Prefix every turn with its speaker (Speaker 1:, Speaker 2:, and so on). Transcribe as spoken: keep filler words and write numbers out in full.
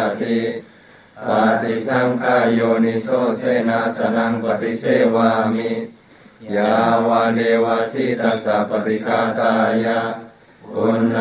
Speaker 1: ติปฏิสังขายโยนิโสเสนาสนังปฏิเสวามิยาวาเดวาสิตัสสะปฏิฆาตายะปุณ